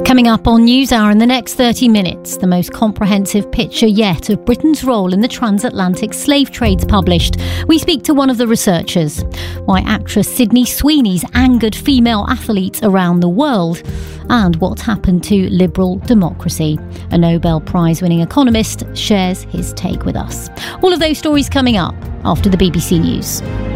Coming up on NewsHour in the next 30 minutes, the most comprehensive picture yet of Britain's role in the transatlantic slave trades published. We speak to one of the researchers. Why actress Sydney Sweeney's angered female athletes around the world. And what's happened to liberal democracy. A Nobel Prize-winning economist shares his take with us. All of those stories coming up after the BBC News.